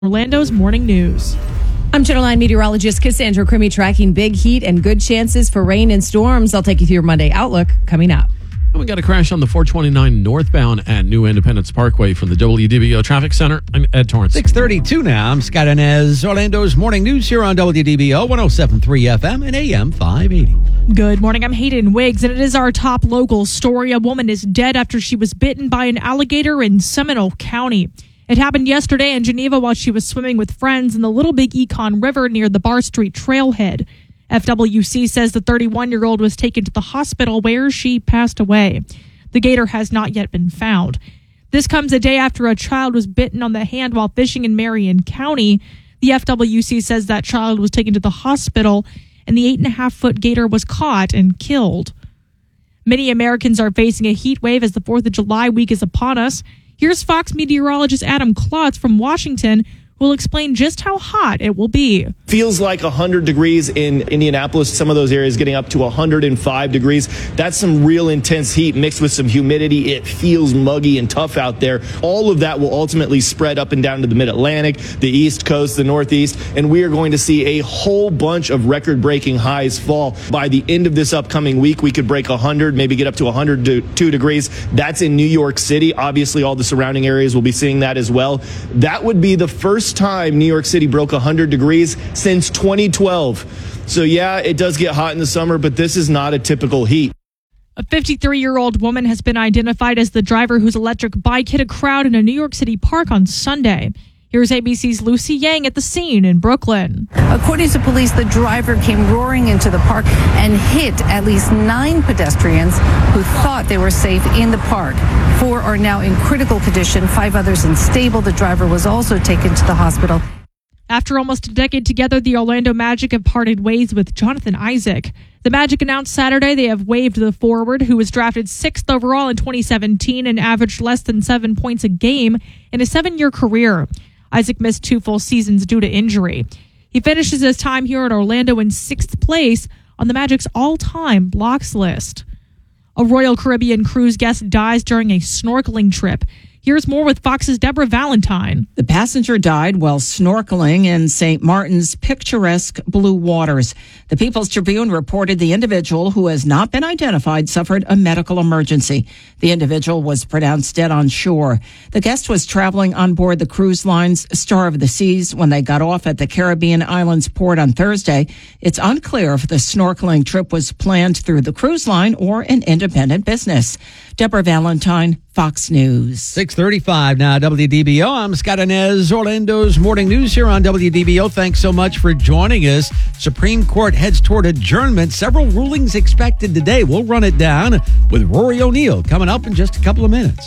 Orlando's Morning News. I'm Channel 9 meteorologist Cassandra Crimmy, tracking big heat and good chances for rain and storms. I'll take you through your Monday outlook coming up. We got a crash on the 429 northbound at New Independence Parkway from the WDBO Traffic Center. I'm Ed Torrance. 6:32 now. I'm Scott Inez. Orlando's Morning News here on WDBO 107.3 FM and AM 580. Good morning. I'm Hayden Wiggs, and it is our top local story. A woman is dead after she was bitten by an alligator in Seminole County. It happened yesterday in Geneva while she was swimming with friends in the Little Big Econ River near the Bar Street trailhead. FWC says the 31-year-old was taken to the hospital where she passed away. The gator has not yet been found. This comes a day after a child was bitten on the hand while fishing in Marion County. The FWC says that child was taken to the hospital and the 8.5-foot gator was caught and killed. Many Americans are facing a heat wave as the 4th of July week is upon us. Here's Fox meteorologist Adam Klotz from Washington, who will explain just how hot it will be. Feels like 100 degrees in Indianapolis. Some of those areas getting up to 105 degrees. That's some real intense heat mixed with some humidity. It feels muggy and tough out there. All of that will ultimately spread up and down to the mid-Atlantic, the East Coast, the Northeast, and we are going to see a whole bunch of record-breaking highs fall. By the end of this upcoming week, we could break 100, maybe get up to 102 degrees. That's in New York City. Obviously, all the surrounding areas will be seeing that as well. That would be the first time New York City broke 100 degrees since 2012. So yeah, it does get hot in the summer, but this is not a typical heat. A 53-year-old woman has been identified as the driver whose electric bike hit a crowd in a New York City park on Sunday. Here's ABC's Lucy Yang at the scene in Brooklyn. According to police, the driver came roaring into the park and hit at least 9 pedestrians who thought they were safe in the park. 4 are now in critical condition, 5 others unstable. The driver was also taken to the hospital. After almost a decade together, the Orlando Magic have parted ways with Jonathan Isaac. The Magic announced Saturday they have waived the forward, who was drafted 6th overall in 2017 and averaged less than 7 points a game in a 7-year career. Isaac missed 2 full seasons due to injury. He finishes his time here in Orlando in 6th place on the Magic's all-time blocks list. A Royal Caribbean cruise guest dies during a snorkeling trip. Here's more with Fox's Deborah Valentine. The passenger died while snorkeling in St. Martin's picturesque blue waters. The People's Tribune reported the individual, who has not been identified, suffered a medical emergency. The individual was pronounced dead on shore. The guest was traveling on board the cruise line's Star of the Seas when they got off at the Caribbean Islands port on Thursday. It's unclear if the snorkeling trip was planned through the cruise line or an independent business. Deborah Valentine, Fox News. 6:35 now, WDBO. I'm Scott Inez, Orlando's Morning News here on WDBO. Thanks so much for joining us. Supreme Court heads toward adjournment. Several rulings expected today. We'll run it down with Rory O'Neill coming up in just a couple of minutes.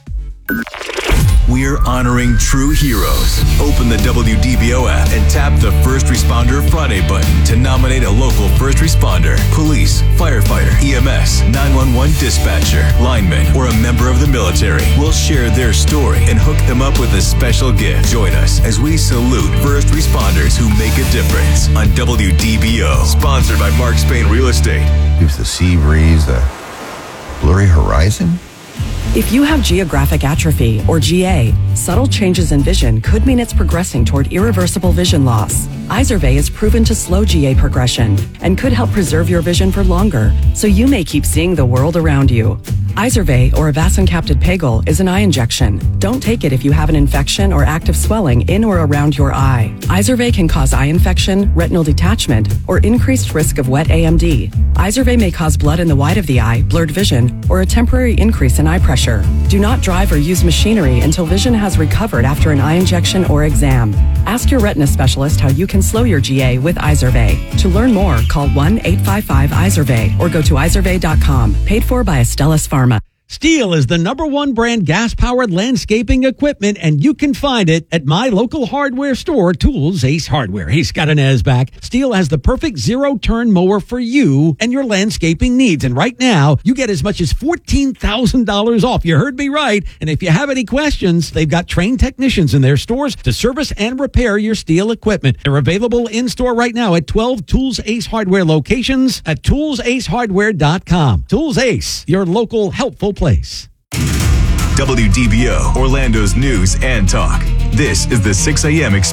We're honoring true heroes. Open the WDBO app and tap the First Responder Friday button to nominate a local first responder, police, firefighter, EMS, 911 dispatcher, lineman, or a member of the military. We'll share their story and hook them up with a special gift. Join us as we salute first responders who make a difference on WDBO. Sponsored by Mark Spain Real Estate. Gives the sea breeze a blurry horizon. If you have geographic atrophy, or GA, subtle changes in vision could mean it's progressing toward irreversible vision loss. Izervay is proven to slow GA progression and could help preserve your vision for longer, so you may keep seeing the world around you. Izervay, or avacincaptad pegol, is an eye injection. Don't take it if you have an infection or active swelling in or around your eye. Izervay can cause eye infection, retinal detachment, or increased risk of wet AMD. Izervay may cause blood in the white of the eye, blurred vision, or a temporary increase in eye pressure. Do not drive or use machinery until vision has recovered after an eye injection or exam. Ask your retina specialist how you can slow your GA with Izervay. To learn more, call 1-855-IZERVAY or go to izervay.com. Paid for by Astellas Pharma. Stihl is the #1 brand gas-powered landscaping equipment, and you can find it at my local hardware store, Tools Ace Hardware. Hey, Scott Inez back. Stihl has the perfect zero-turn mower for you and your landscaping needs. And right now, you get as much as $14,000 off. You heard me right. And if you have any questions, they've got trained technicians in their stores to service and repair your Stihl equipment. They're available in-store right now at 12 Tools Ace Hardware locations at toolsacehardware.com. Tools Ace, your local helpful place. WDBO, Orlando's news and talk. This is the 6 a.m.